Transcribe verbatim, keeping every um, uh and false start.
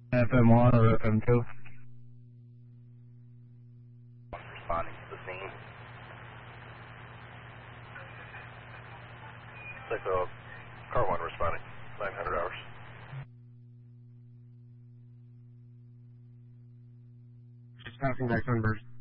F M one or F M two? Responding to the scene. Like uh, car one responding. nine hundred hours. Just passing back Sunburst.